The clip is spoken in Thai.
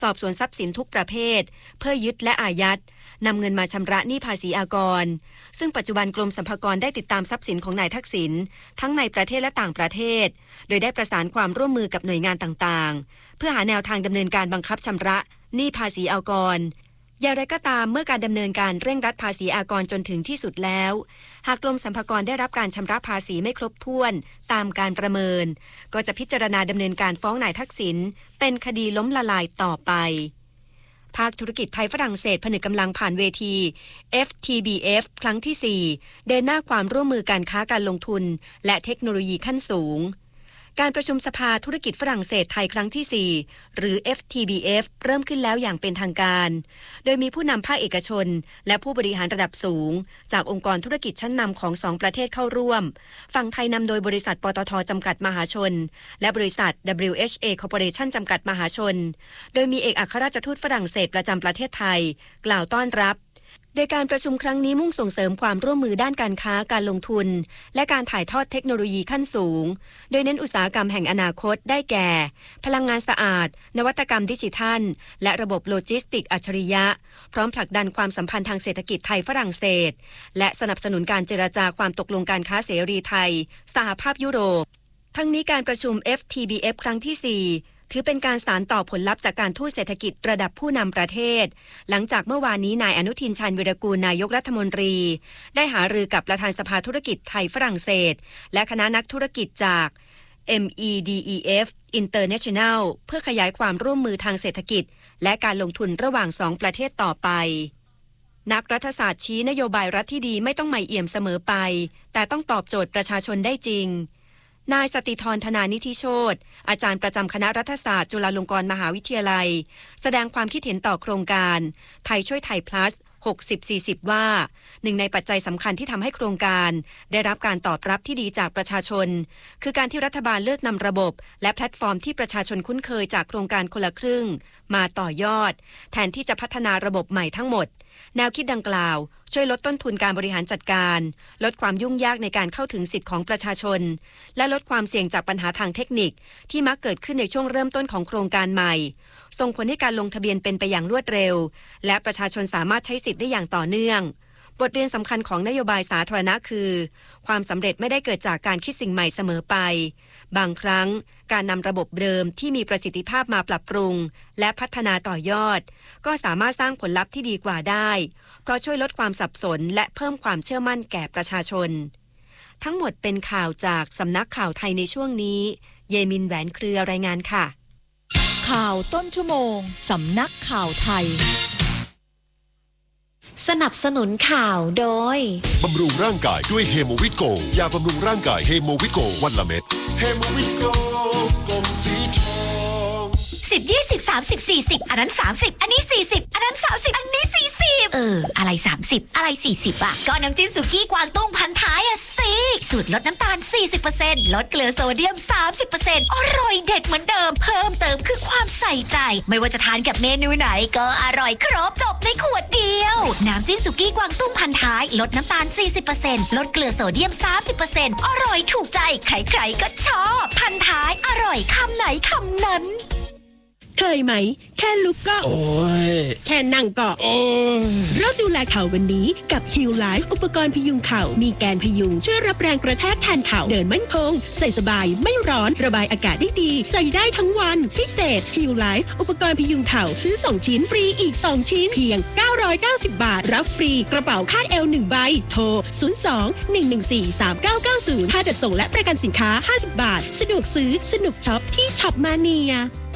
สอบสวนทรัพย์สินทุกประเภทเพื่อยึดและอายัดนำเงินมาชำระหนี้ภาษีอากรซึ่งปัจจุบันกรมสรรพากรได้ติดตามทรัพย์สินของนายทักษิณทั้งในประเทศและต่างประเทศโดยได้ประสานความร่วมมือกับหน่วยงานต่างๆเพื่อหาแนวทางดำเนินการบังคับชำระหนี้ภาษีอากรอย่างไรก็ตามเมื่อการดำเนินการเร่งรัดภาษีอากรจนถึงที่สุดแล้วหากกรมสรรพากรได้รับการชำระภาษีไม่ครบถ้วนตามการประเมินก็จะพิจารณาดำเนินการฟ้องนายทักษิณเป็นคดีล้มละลายต่อไปภาคธุรกิจไทยฝรั่งเศสผนึกกำลังผ่านเวที FTBF ครั้งที่ 4 เดินหน้าความร่วมมือการค้าการลงทุนและเทคโนโลยีขั้นสูงการประชุมสภาธุรกิจฝรั่งเศสไทยครั้งที่ 4 หรือ FTBF เริ่มขึ้นแล้วอย่างเป็นทางการโดยมีผู้นำภาคเอกชนและผู้บริหารระดับสูงจากองค์กรธุรกิจชั้นนำของ2ประเทศเข้าร่วมฝั่งไทยนำโดยบริษัทปตท.จำกัดมหาชนและบริษัท WHA Corporation จำกัดมหาชนโดยมีเอกอัครราชทูตฝรั่งเศสประจำประเทศไทยกล่าวต้อนรับโดยการประชุมครั้งนี้มุ่งส่งเสริมความร่วมมือด้านการค้าการลงทุนและการถ่ายทอดเทคโนโลยีขั้นสูงโดยเน้นอุตสาหกรรมแห่งอนาคตได้แก่พลังงานสะอาดนวัตกรรมดิจิทัลและระบบโลจิสติกส์อัจฉริยะพร้อมผลักดันความสัมพันธ์ทางเศรษฐกิจไทยฝรั่งเศสและสนับสนุนการเจรจาความตกลงการค้าเสรีไทยสหภาพยุโรปทั้งนี้การประชุม FTBF ครั้งที่ 4ถือเป็นการสานต่อผลลัพธ์จากการทูตเศรษฐกิจระดับผู้นำประเทศหลังจากเมื่อวานนี้นายอนุทินชาญวิรากูลนายกรัฐมนตรีได้หารือกับประธานสภาธุรกิจไทยฝรั่งเศสและคณะนักธุรกิจจาก MEDEF International เพื่อขยายความร่วมมือทางเศรษฐกิจและการลงทุนระหว่าง2ประเทศต่อไปนักรัฐศาสตร์ชี้นโยบายรัฐที่ดีไม่ต้องใหม่เอี่ยมเสมอไปแต่ต้องตอบโจทย์ประชาชนได้จริงนายสติธร ธนานิธิโชติอาจารย์ประจำคณะรัฐศาสตร์จุฬาลงกรณ์มหาวิทยาลัยแสดงความคิดเห็นต่อโครงการไทยช่วยไทย plus 60-40 ว่าหนึ่งในปัจจัยสำคัญที่ทำให้โครงการได้รับการตอบรับที่ดีจากประชาชนคือการที่รัฐบาลเลือกนำระบบและแพลตฟอร์มที่ประชาชนคุ้นเคยจากโครงการคนละครึ่งมาต่อยอดแทนที่จะพัฒนาระบบใหม่ทั้งหมดแนวคิดดังกล่าวช่วยลดต้นทุนการบริหารจัดการลดความยุ่งยากในการเข้าถึงสิทธิของประชาชนและลดความเสี่ยงจากปัญหาทางเทคนิคที่มักเกิดขึ้นในช่วงเริ่มต้นของโครงการใหม่ส่งผลให้การลงทะเบียนเป็นไปอย่างรวดเร็วและประชาชนสามารถใช้สิทธิ์ได้อย่างต่อเนื่องบทเรียนสำคัญของนโยบายสาธารณะคือความสำเร็จไม่ได้เกิดจากการคิดสิ่งใหม่เสมอไปบางครั้งการนำระบบเดิมที่มีประสิทธิภาพมาปรับปรุงและพัฒนาต่อยอดก็สามารถสร้างผลลัพธ์ที่ดีกว่าได้เพราะช่วยลดความสับสนและเพิ่มความเชื่อมั่นแก่ประชาชนทั้งหมดเป็นข่าวจากสำนักข่าวไทยในช่วงนี้เยมินแหวนเครือรายงานค่ะข่าวต้นชั่วโมงสำนักข่าวไทยสนับสนุนข่าวโดยบำรุงร่างกายด้วยเฮโมวิตโกยาบำรุงร่างกายเฮโมวิตโกวันละเม็ดเฮโมวิตโกกลมสีทอง 10 20 30 40อันนั้น30อันนี้40อันนั้น30อันนี้40อะไร30อะไร40อ่ะก็น้ำจิ้มสุกี้กวางตุ้งพันท้ายอ่ะสิสูตรลดน้ำตาล 40% ลดเกลือโซเดียม 30% อร่อยเด็ดเหมือนเดิมเพิ่มเติมคือความใส่ใจไม่ว่าจะทานกับเมนูไหนก็อร่อยครบจบในขวดเดียวน้ำจิ้มสุกี้กวางตุ้งพันท้ายลดน้ำตาล 40% ลดเกลือโซเดียม 30% อร่อยถูกใจใครๆก็ชอบพันท้ายอร่อยคำไหนคำนั้นเคยไหมแค่ลุกก็แค่นั่งก็เริ่มดูแลเข่าวันนี้กับ Heal Life อุปกรณ์พยุงเข่ามีแกนพยุงช่วยรับแรงกระแทกแทนเข่าเดินมั่นคงใส่สบายไม่ร้อนระบายอากาศได้ดีใส่ได้ทั้งวันพิเศษ Heal Life อุปกรณ์พยุงเข่าซื้อ2ชิ้นฟรีอีก2ชิ้นเพียง990 บาทรับฟรีกระเป๋าคาดเอว1ใบโทร02-114-3990ค่าจัดส่งและประกันสินค้า50 บาทสะดวกซื้อสนุกช็อปที่ช็อปมาเนีย